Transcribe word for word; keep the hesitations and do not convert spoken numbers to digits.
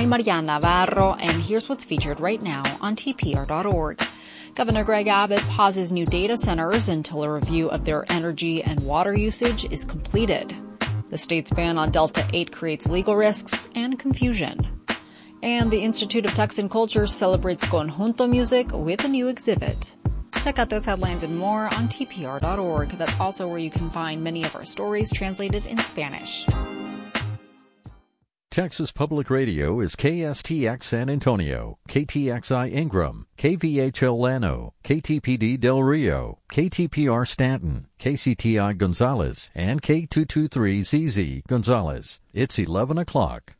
I'm Mariana Navarro, and here's what's featured right now on T P R dot org. Governor Greg Abbott pauses new data centers until a review of their energy and water usage is completed. The state's ban on Delta eight creates legal risks and confusion. And the Institute of Texan Culture celebrates conjunto music with a new exhibit. Check out those headlines and more on T P R dot org. That's also where you can find many of our stories translated in Spanish. Texas Public Radio is K S T X San Antonio, K T X I Ingram, K V H L Llano, K T P D Del Rio, K T P R Stanton, K C T I Gonzales, and K two twenty-three Z Z Gonzales. It's eleven o'clock.